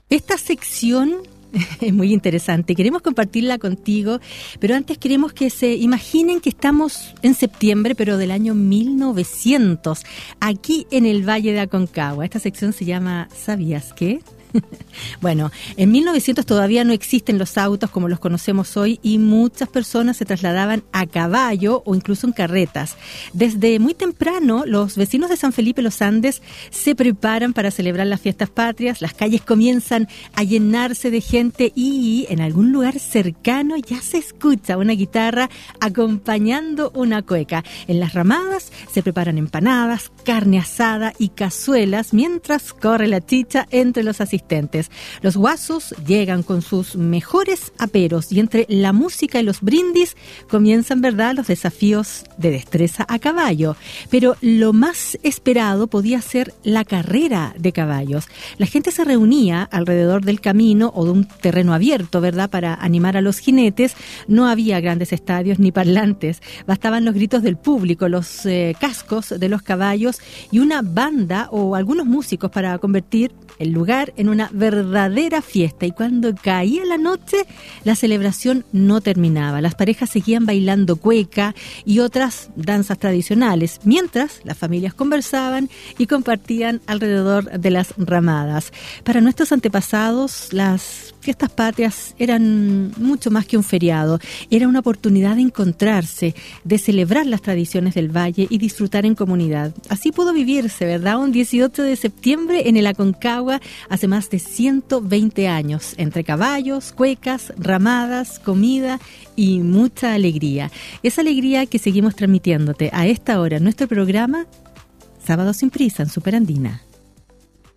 Esta sección es muy interesante, queremos compartirla contigo, pero antes queremos que se imaginen que estamos en septiembre, pero del año 1900, aquí en el Valle de Aconcagua. Esta sección se llama ¿Sabías qué? Bueno, en 1900 todavía no existen los autos como los conocemos hoy y muchas personas se trasladaban a caballo o incluso en carretas. Desde muy temprano, los vecinos de San Felipe Los Andes se preparan para celebrar las fiestas patrias, las calles comienzan a llenarse de gente y en algún lugar cercano ya se escucha una guitarra acompañando una cueca. En las ramadas se preparan empanadas, carne asada y cazuelas mientras corre la chicha entre los asistentes. Los guasos llegan con sus mejores aperos y entre la música y los brindis comienzan, ¿verdad?, los desafíos de destreza a caballo. Pero lo más esperado podía ser la carrera de caballos. La gente se reunía alrededor del camino o de un terreno abierto, ¿verdad?, para animar a los jinetes. No había grandes estadios ni parlantes. Bastaban los gritos del público, los cascos de los caballos y una banda o algunos músicos para convertir el lugar en una verdadera fiesta. Y cuando caía la noche, la celebración no terminaba. Las parejas seguían bailando cueca y otras danzas tradicionales, mientras las familias conversaban y compartían alrededor de las ramadas. Para nuestros antepasados, las fiestas patrias eran mucho más que un feriado. Era una oportunidad de encontrarse, de celebrar las tradiciones del valle y disfrutar en comunidad. Así pudo vivirse, ¿verdad?, un 18 de septiembre en el Aconcagua hace más de 120 años, entre caballos, cuecas, ramadas, comida y mucha alegría. Esa alegría que seguimos transmitiéndote a esta hora en nuestro programa Sábado sin Prisa en Superandina.